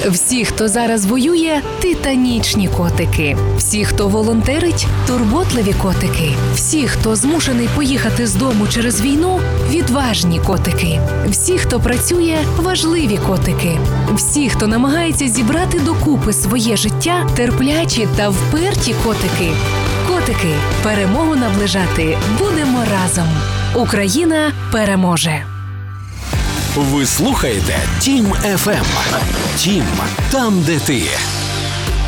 Всі, хто зараз воює – титанічні котики. Всі, хто волонтерить – турботливі котики. Всі, хто змушений поїхати з дому через війну – відважні котики. Всі, хто працює – важливі котики. Всі, хто намагається зібрати докупи своє життя – терплячі та вперті котики. Котики, перемогу наближати будемо разом. Україна переможе. Ви слухаєте Тім FM. Тім – там, де ти.